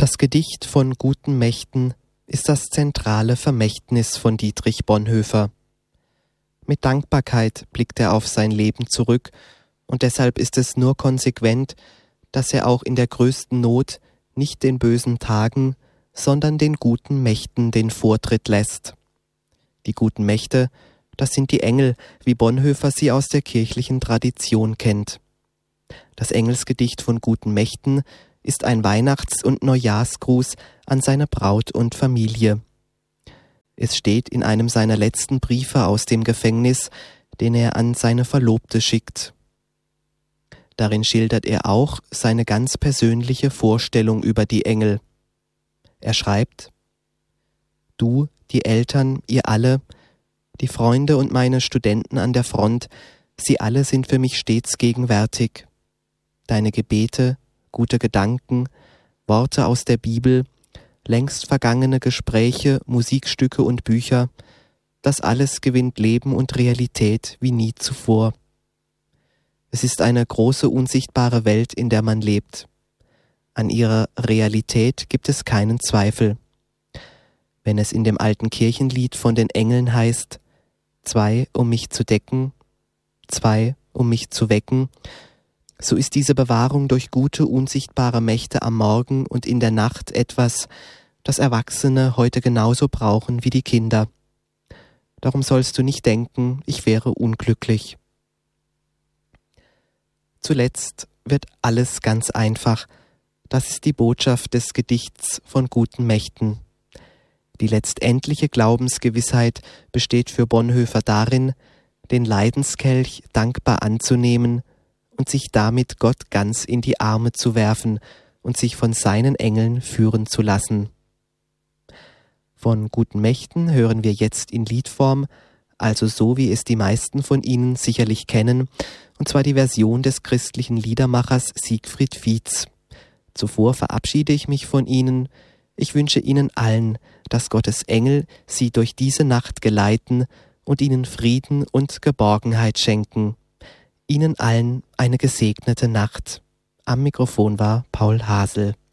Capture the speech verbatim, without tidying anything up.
Das Gedicht von guten Mächten ist das zentrale Vermächtnis von Dietrich Bonhoeffer. Mit Dankbarkeit blickt er auf sein Leben zurück, und deshalb ist es nur konsequent, dass er auch in der größten Not nicht den bösen Tagen, sondern den guten Mächten den Vortritt lässt. Die guten Mächte, das sind die Engel, wie Bonhoeffer sie aus der kirchlichen Tradition kennt. Das Engelsgedicht von guten Mächten ist ein Weihnachts- und Neujahrsgruß an seine Braut und Familie. Es steht in einem seiner letzten Briefe aus dem Gefängnis, den er an seine Verlobte schickt. Darin schildert er auch seine ganz persönliche Vorstellung über die Engel. Er schreibt: Du, die Eltern, ihr alle, die Freunde und meine Studenten an der Front, sie alle sind für mich stets gegenwärtig. Deine Gebete, gute Gedanken, Worte aus der Bibel, längst vergangene Gespräche, Musikstücke und Bücher, das alles gewinnt Leben und Realität wie nie zuvor. Es ist eine große unsichtbare Welt, in der man lebt. An ihrer Realität gibt es keinen Zweifel. Wenn es in dem alten Kirchenlied von den Engeln heißt, zwei, um mich zu decken, zwei, um mich zu wecken, so ist diese Bewahrung durch gute, unsichtbare Mächte am Morgen und in der Nacht etwas, das Erwachsene heute genauso brauchen wie die Kinder. Darum sollst du nicht denken, ich wäre unglücklich. Zuletzt wird alles ganz einfach. Das ist die Botschaft des Gedichts von guten Mächten. Die letztendliche Glaubensgewissheit besteht für Bonhoeffer darin, den Leidenskelch dankbar anzunehmen und sich damit Gott ganz in die Arme zu werfen und sich von seinen Engeln führen zu lassen. Von guten Mächten hören wir jetzt in Liedform, also so wie es die meisten von Ihnen sicherlich kennen, und zwar die Version des christlichen Liedermachers Siegfried Fietz. Zuvor verabschiede ich mich von Ihnen. Ich wünsche Ihnen allen, dass Gottes Engel Sie durch diese Nacht geleiten und Ihnen Frieden und Geborgenheit schenken. Ihnen allen eine gesegnete Nacht. Am Mikrofon war Paul Hasel.